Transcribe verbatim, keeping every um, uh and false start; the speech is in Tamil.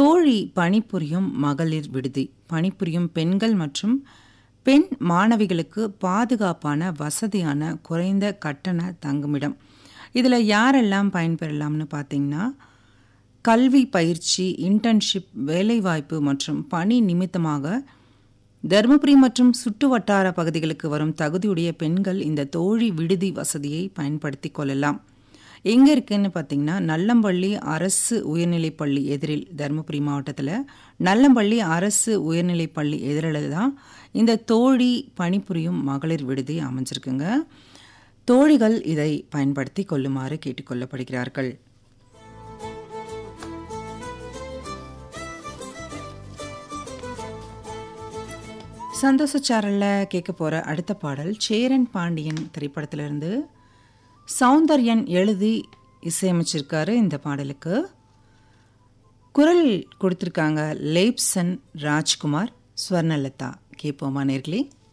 தோழி பணிபுரியும் மகளிர் விடுதி. பணிபுரியும் பெண்கள் மற்றும் பெண் மாணவிகளுக்கு பாதுகாப்பான, வசதியான, குறைந்த கட்டண தங்குமிடம். இதில் யாரெல்லாம் பயன்பெறலாம்னு பார்த்தீங்கன்னா, கல்வி பயிற்சி, இன்டர்ன்ஷிப், வேலைவாய்ப்பு மற்றும் பணி நிமித்தமாக தருமபுரி மற்றும் சுற்று வட்டார பகுதிகளுக்கு வரும் தகுதியுடைய பெண்கள் இந்த தோழி விடுதி வசதியை பயன்படுத்தி கொள்ளலாம். எங்கே இருக்குன்னு பார்த்தீங்கன்னா, நல்லம்பள்ளி அரசு உயர்நிலைப்பள்ளி எதிரில், தருமபுரி மாவட்டத்தில் நல்லம்பள்ளி அரசு உயர்நிலைப்பள்ளி எதிரில் தான் இந்த தோழி பணிபுரியும் மகளிர் விடுதி அமைஞ்சிருக்குங்க. தோழிகள் இதை பயன்படுத்தி கொள்ளுமாறு கேட்டுக்கொள்ளப்படுகிறார்கள். சந்தோஷச்சாரலில் கேட்க போகிற அடுத்த பாடல் சேரன் பாண்டியன் திரைப்படத்திலிருந்து சௌந்தர்யன் எழுதி இசையமைச்சிருக்காரு. இந்த பாடலுக்கு குரல் கொடுத்திருக்காங்க லேப்சன் ராஜ்குமார், ஸ்வர்ணலதா. கேட்போமா நேர்களே?